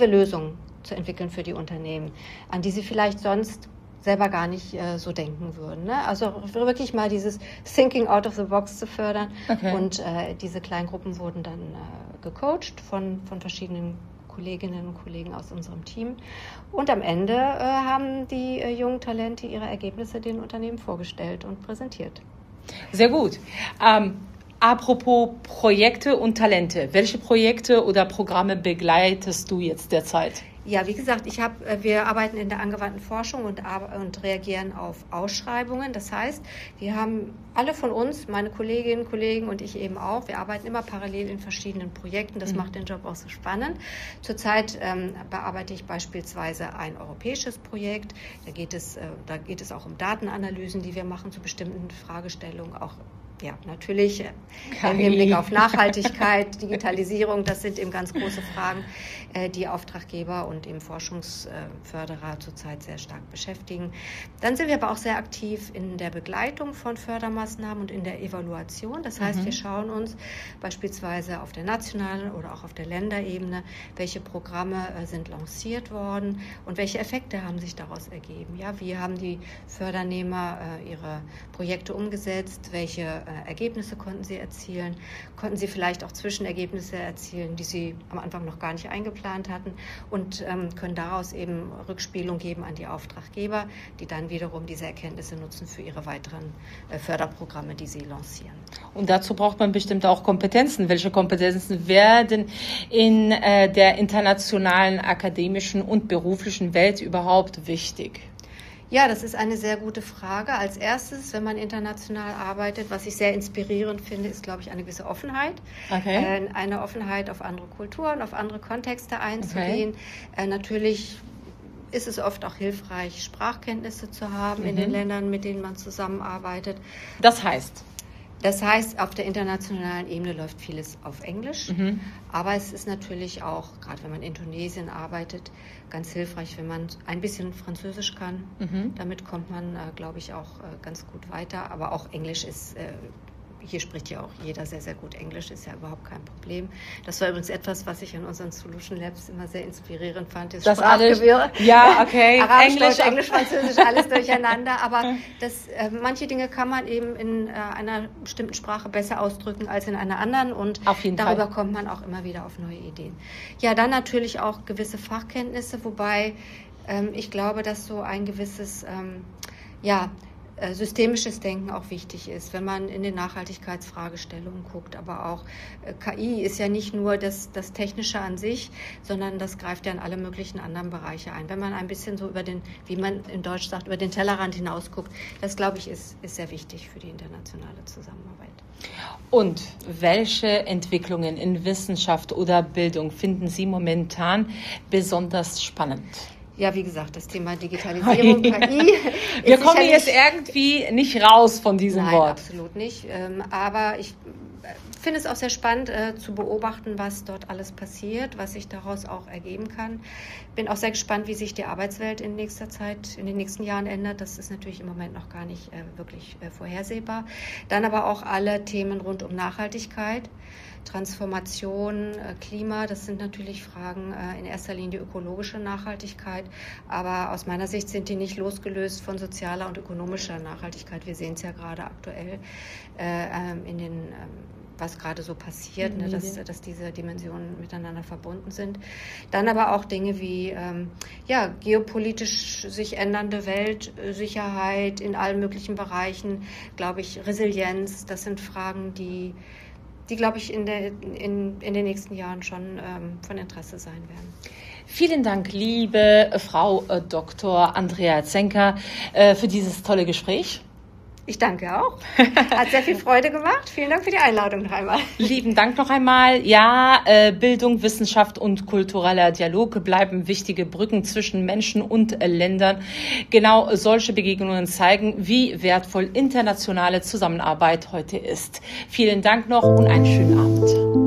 innovative Lösungen zu entwickeln für die Unternehmen, an die sie vielleicht sonst selber gar nicht so denken würden. Ne? Also wirklich mal dieses Thinking out of the box zu fördern. Okay. Und diese Kleingruppen wurden dann gecoacht von verschiedenen Kolleginnen und Kollegen aus unserem Team. Und am Ende haben die jungen Talente ihre Ergebnisse den Unternehmen vorgestellt und präsentiert. Sehr gut. Apropos Projekte und Talente. Welche Projekte oder Programme begleitest du jetzt derzeit? Ja, wie gesagt, wir arbeiten in der angewandten Forschung und reagieren auf Ausschreibungen. Das heißt, wir haben alle von uns, meine Kolleginnen, Kollegen und ich eben auch, wir arbeiten immer parallel in verschiedenen Projekten. Das macht den Job auch so spannend. Zurzeit bearbeite ich beispielsweise ein europäisches Projekt. Da geht es auch um Datenanalysen, die wir machen zu bestimmten Fragestellungen, auch natürlich im Hinblick auf Nachhaltigkeit, Digitalisierung, das sind eben ganz große Fragen, die Auftraggeber und eben Forschungsförderer zurzeit sehr stark beschäftigen. Dann sind wir aber auch sehr aktiv in der Begleitung von Fördermaßnahmen und in der Evaluation. Das heißt, wir schauen uns beispielsweise auf der nationalen oder auch auf der Länderebene, welche Programme sind lanciert worden und welche Effekte haben sich daraus ergeben. Ja, wie haben die Fördernehmer ihre Projekte umgesetzt, welche Ergebnisse konnten sie erzielen, konnten sie vielleicht auch Zwischenergebnisse erzielen, die sie am Anfang noch gar nicht eingeplant hatten und können daraus eben Rückspielung geben an die Auftraggeber, die dann wiederum diese Erkenntnisse nutzen für ihre weiteren Förderprogramme, die sie lancieren. Und dazu braucht man bestimmt auch Kompetenzen. Welche Kompetenzen werden in der internationalen akademischen und beruflichen Welt überhaupt wichtig? Ja, das ist eine sehr gute Frage. Als erstes, wenn man international arbeitet, was ich sehr inspirierend finde, ist, glaube ich, eine gewisse Offenheit. Okay. Eine Offenheit auf andere Kulturen, auf andere Kontexte einzugehen. Okay. Natürlich ist es oft auch hilfreich, Sprachkenntnisse zu haben in den Ländern, mit denen man zusammenarbeitet. Das heißt, auf der internationalen Ebene läuft vieles auf Englisch, aber es ist natürlich auch, gerade wenn man in Tunesien arbeitet, ganz hilfreich, wenn man ein bisschen Französisch kann. Damit kommt man, glaube ich, auch ganz gut weiter, aber auch Englisch ist... Hier spricht ja auch jeder sehr, sehr gut Englisch, ist ja überhaupt kein Problem. Das war übrigens etwas, was ich in unseren Solution Labs immer sehr inspirierend fand. Das Sprachgewirr. Ja, okay. Arabisch, Englisch, Französisch, alles durcheinander. Aber manche Dinge kann man eben in einer bestimmten Sprache besser ausdrücken als in einer anderen. Und darüber kommt man auch immer wieder auf neue Ideen. Ja, dann natürlich auch gewisse Fachkenntnisse, wobei ich glaube, dass so ein gewisses, systemisches Denken auch wichtig ist, wenn man in den Nachhaltigkeitsfragestellungen guckt. Aber auch KI ist ja nicht nur das Technische an sich, sondern das greift ja in alle möglichen anderen Bereiche ein. Wenn man ein bisschen so wie man in Deutsch sagt, über den Tellerrand hinaus guckt, das, glaube ich, ist sehr wichtig für die internationale Zusammenarbeit. Und welche Entwicklungen in Wissenschaft oder Bildung finden Sie momentan besonders spannend? Ja, wie gesagt, das Thema Digitalisierung, KI. Wir kommen jetzt irgendwie nicht raus von diesem Wort. Nein, absolut nicht. Aber ich finde es auch sehr spannend zu beobachten, was dort alles passiert, was sich daraus auch ergeben kann. Bin auch sehr gespannt, wie sich die Arbeitswelt in nächster Zeit, in den nächsten Jahren ändert. Das ist natürlich im Moment noch gar nicht wirklich vorhersehbar. Dann aber auch alle Themen rund um Nachhaltigkeit. Transformation, Klima, das sind natürlich Fragen in erster Linie ökologische Nachhaltigkeit, aber aus meiner Sicht sind die nicht losgelöst von sozialer und ökonomischer Nachhaltigkeit. Wir sehen es ja gerade aktuell was gerade so passiert, dass diese Dimensionen miteinander verbunden sind. Dann aber auch Dinge wie geopolitisch sich ändernde Welt, Sicherheit in allen möglichen Bereichen, glaube ich, Resilienz, das sind Fragen, die glaube ich, in den nächsten Jahren schon von Interesse sein werden. Vielen Dank, liebe Frau Dr. Andrea Zenker, für dieses tolle Gespräch. Ich danke auch. Hat sehr viel Freude gemacht. Vielen Dank für die Einladung noch einmal. Lieben Dank noch einmal. Ja, Bildung, Wissenschaft und kultureller Dialog bleiben wichtige Brücken zwischen Menschen und Ländern. Genau solche Begegnungen zeigen, wie wertvoll internationale Zusammenarbeit heute ist. Vielen Dank noch und einen schönen Abend.